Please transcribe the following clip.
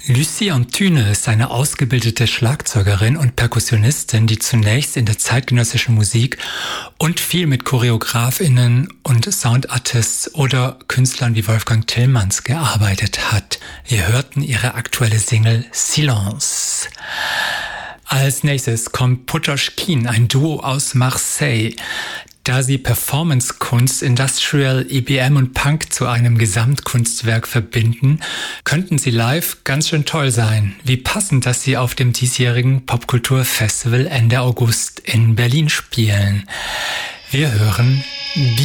Lucie Antunes ist eine ausgebildete Schlagzeugerin und Perkussionistin, die zunächst in der zeitgenössischen Musik und viel mit ChoreografInnen und Soundartists oder Künstlern wie Wolfgang Tillmans gearbeitet hat. Wir hörten ihre aktuelle Single Silence. Als nächstes kommt Putoshkin, ein Duo aus Marseille. Da sie Performance-Kunst, Industrial, EBM und Punk zu einem Gesamtkunstwerk verbinden, könnten sie live ganz schön toll sein. Wie passend, dass sie auf dem diesjährigen Popkultur-Festival Ende August in Berlin spielen. Wir hören